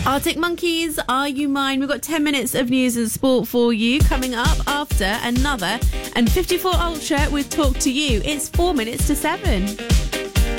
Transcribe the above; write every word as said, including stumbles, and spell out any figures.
Arctic Monkeys, Are You Mine? We've got ten minutes of news and sport for you coming up after another and fifty-four Ultra with Talk to You. It's four minutes to seven.